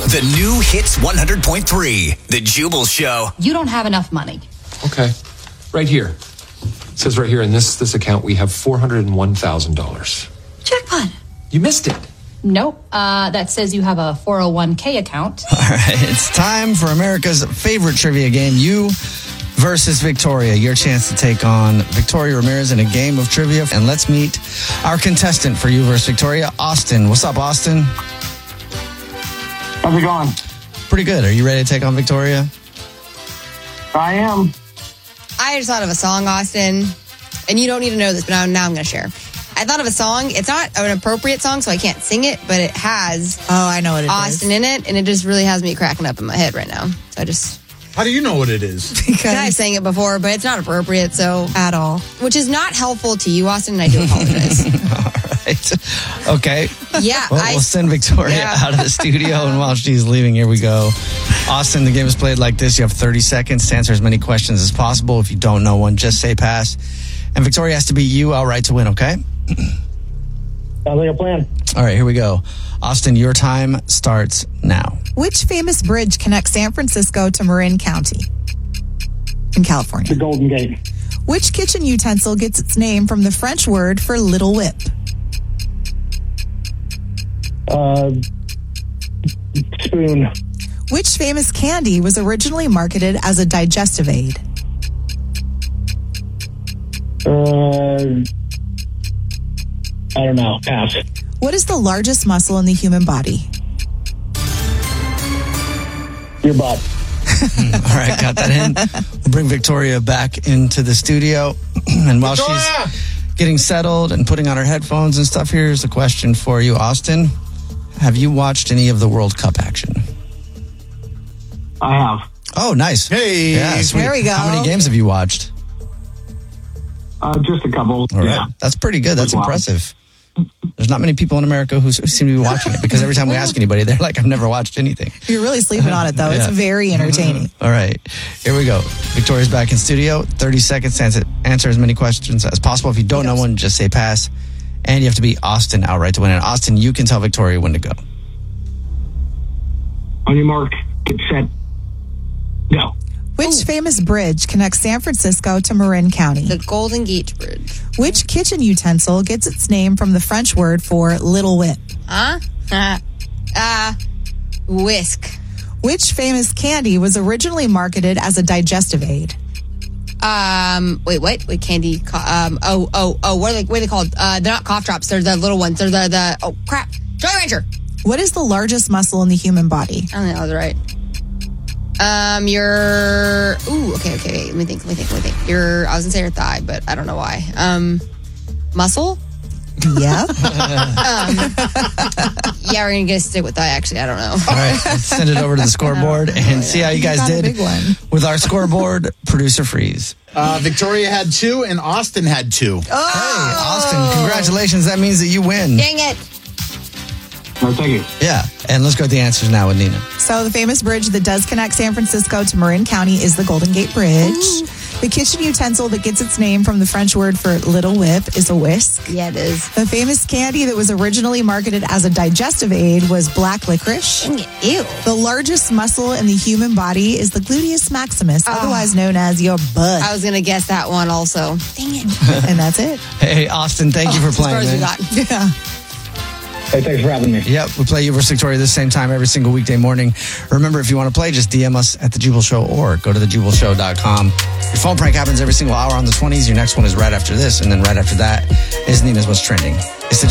The new Hits 100.3, The Jubal Show. You don't have enough money. Okay. Right here. It says right here in this account we have $401,000. Jackpot. You missed it. Nope. That says you have a 401k account. All right, it's time for America's favorite trivia game, You versus Victoria. Your chance to take on Victoria Ramirez in a game of trivia. And let's meet our contestant for You versus Victoria, Austin. What's up, Austin? How's it going? Pretty good. Are you ready to take on Victoria? I am. I just thought of a song, Austin, and you don't need to know this, but now I'm going to share. I thought of a song. It's not an appropriate song, so I can't sing it, but it has I know what it Austin is. in it, and it just really has me cracking up in my head right now. So I just... How do you know what it is? Because I've sang it before, but it's not appropriate, so... at all. Which is not helpful to you, Austin, and I do apologize. All right. Okay. Yeah. Well, we'll send Victoria out of the studio, and while she's leaving, here we go. Austin, the game is played like this. You have 30 seconds to answer as many questions as possible. If you don't know one, just say pass. And Victoria has to beat you outright to win, okay? Sounds like a plan. All right, here we go. Austin, your time starts now. Which famous bridge connects San Francisco to Marin County in California? The Golden Gate. Which kitchen utensil gets its name from the French word for little whip? Spoon. Which famous candy was originally marketed as a digestive aid? I don't know. Pass. What is the largest muscle in the human body? Your butt. All right, got that in. We'll bring Victoria back into the studio. And while she's getting settled and putting on her headphones and stuff, here's a question for you, Austin. Have you watched any of the World Cup action? I have. Oh, nice. Hey. Yeah, sweet. There we go. How many games have you watched? Just a couple. All right. Yeah. That's pretty good. That's Wow. impressive. There's not many people in America who seem to be watching it because every time we ask anybody, they're like, I've never watched anything. You're really sleeping on it, though. It's Yeah. very entertaining. All right. Here we go. Victoria's back in studio. 30 seconds to answer as many questions as possible. If you don't know one, just say pass. And you have to beat Austin outright to win. And Austin, you can tell Victoria when to go. On your mark, get set, go. Which famous bridge connects San Francisco to Marin County? The Golden Gate Bridge. Which kitchen utensil gets its name from the French word for little whip? Whisk. Which famous candy was originally marketed as a digestive aid? Wait, what? Wait, candy. What are they called? They're not cough drops. They're the little ones. They're the oh, crap. Jolly Rancher. What is the largest muscle in the human body? I don't think I was right. Okay. Let me think. I was gonna say your thigh, but I don't know why. Muscle? Yeah. Yeah, we're gonna stick with thigh, actually. I don't know. All right. Let's send it over to the scoreboard and see how you guys got a did big one. with our scoreboard. Producer Freeze. Victoria had 2 and Austin had 2. Hey, Austin, congratulations. That means that you win. Dang it. No, thank you. Yeah. And let's go with the answers now with Nina. So the famous bridge that does connect San Francisco to Marin County is the Golden Gate Bridge. Ooh. The kitchen utensil that gets its name from the French word for little whip is a whisk. Yeah, it is. The famous candy that was originally marketed as a digestive aid was black licorice. Ew. The largest muscle in the human body is the gluteus maximus, otherwise known as your butt. I was going to guess that one also. Dang it. And that's it. Hey, Austin, thank you for playing. As far as we man. got. Yeah. Hey, thanks for having me. Yep, we play You vs. Victoria this same time every single weekday morning. Remember, if you want to play, just DM us at The Jubal Show or go to thejubalshow.com. Your phone prank happens every single hour on the 20s. Your next one is right after this, and then right after that is Nina's What's Trending. It's the